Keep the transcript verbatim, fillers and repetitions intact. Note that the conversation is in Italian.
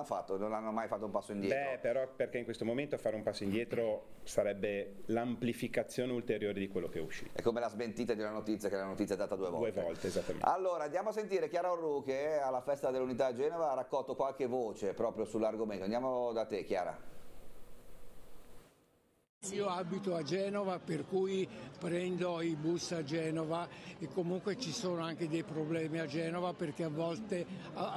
l'hanno fatto, non hanno mai fatto un passo indietro. Beh, però perché in questo momento fare un passo indietro sarebbe l'amplificazione ulteriore di quello che è uscito. È come la smentita di una notizia, che la notizia è data due volte. Due volte, esattamente. Allora, andiamo a sentire Chiara Orru, che alla Festa dell'Unità a Genova ha raccolto qualche voce proprio sull'argomento. Andiamo da te, Chiara. Io abito a Genova, per cui prendo i bus a Genova e comunque ci sono anche dei problemi a Genova, perché a volte